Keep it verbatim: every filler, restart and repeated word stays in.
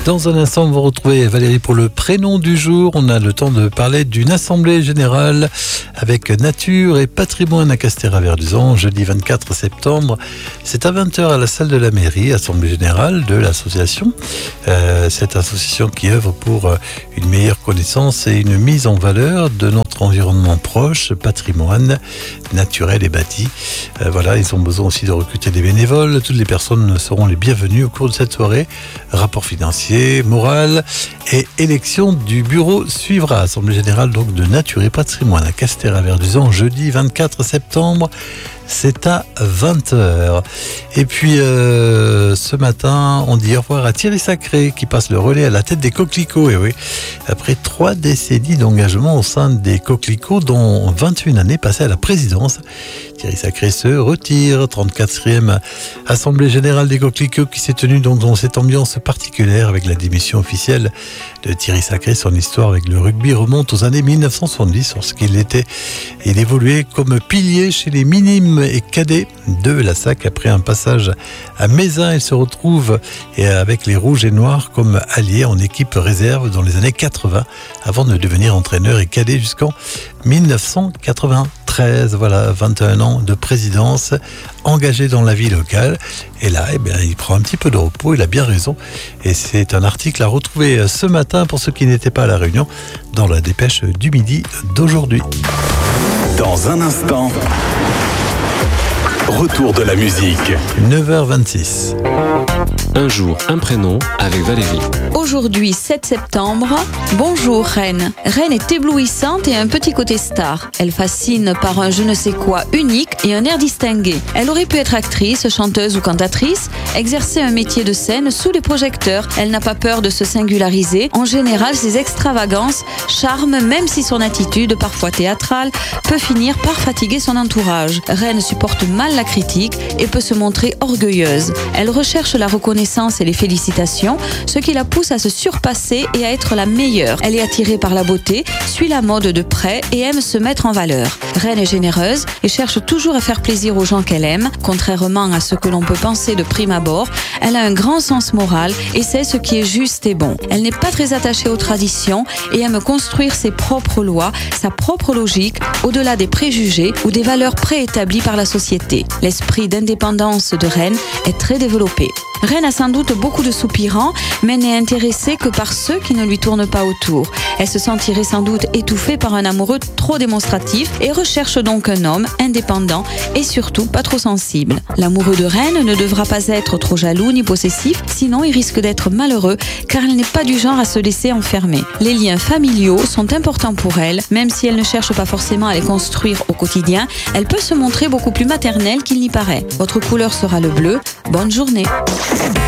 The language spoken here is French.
Dans un instant, on va retrouver Valérie pour le prénom du jour. On a le temps de parler d'une assemblée générale avec nature et patrimoine à Castéra-Verduzan, jeudi vingt-quatre septembre. C'est à vingt heures à la salle de la mairie, assemblée générale de l'association. Euh, cette association qui œuvre pour une meilleure connaissance et une mise en valeur de notre environnement proche, patrimoine naturel et bâti. Euh, voilà, ils ont besoin aussi de recruter des bénévoles. Toutes les personnes seront les bienvenues au cours de cette soirée. Rapport financier, moral et élection du bureau suivra. Assemblée générale donc de nature et patrimoine à Castéra-Verduzan, jeudi vingt-quatre septembre. C'est à vingt heures. Et puis euh, ce matin, on dit au revoir à Thierry Sacré qui passe le relais à la tête des Coquelicots. Et oui, après trois décennies d'engagement au sein des Coquelicots, dont vingt et une années passées à la présidence, Thierry Sacré se retire. trente-quatrième Assemblée générale des Coquelicots qui s'est tenue donc dans cette ambiance particulière avec la démission officielle de Thierry Sacré. Son histoire avec le rugby remonte aux années mille neuf cent soixante-dix lorsqu'il était, il évoluait comme pilier chez les minimes et cadets de la S A C. Après un passage à Mézin, il se retrouve avec les Rouges et Noirs comme allié en équipe réserve dans les années quatre-vingts avant de devenir entraîneur et cadet jusqu'en mille neuf cent quatre-vingt-treize. Voilà, vingt et un ans de présidence, engagé dans la vie locale. Et là, eh bien, il prend un petit peu de repos, il a bien raison. Et c'est un article à retrouver ce matin pour ceux qui n'étaient pas à la réunion dans la dépêche du midi d'aujourd'hui. Dans un instant, retour de la musique. neuf heures vingt-six. Un jour, un prénom avec Valérie. Aujourd'hui, sept septembre, bonjour Rennes. Rennes est éblouissante et a un petit côté star. Elle fascine par un je ne sais quoi unique et un air distingué. Elle aurait pu être actrice, chanteuse ou cantatrice, exercer un métier de scène sous les projecteurs. Elle n'a pas peur de se singulariser. En général, ses extravagances charment, même si son attitude, parfois théâtrale, peut finir par fatiguer son entourage. Rennes supporte mal la critique et peut se montrer orgueilleuse. Elle recherche la reconnaissance et les félicitations, ce qui la pousse à se surpasser et à être la meilleure. Elle est attirée par la beauté, suit la mode de près et aime se mettre en valeur. Rennes est généreuse et cherche toujours à faire plaisir aux gens qu'elle aime. Contrairement à ce que l'on peut penser de prime abord, elle a un grand sens moral et sait ce qui est juste et bon. Elle n'est pas très attachée aux traditions et aime construire ses propres lois, sa propre logique, au-delà des préjugés ou des valeurs préétablies par la société. L'esprit d'indépendance de Rennes est très développé. Rennes a sans doute beaucoup de soupirants, mais n'est intéressée que par ceux qui ne lui tournent pas autour. Elle se sentirait sans doute étouffée par un amoureux trop démonstratif et recherche donc un homme indépendant et surtout pas trop sensible. L'amoureux de Rennes ne devra pas être trop jaloux ni possessif, sinon il risque d'être malheureux car elle n'est pas du genre à se laisser enfermer. Les liens familiaux sont importants pour elle, même si elle ne cherche pas forcément à les construire au quotidien, elle peut se montrer beaucoup plus maternelle qu'il n'y paraît. Votre couleur sera le bleu. Bonne journée.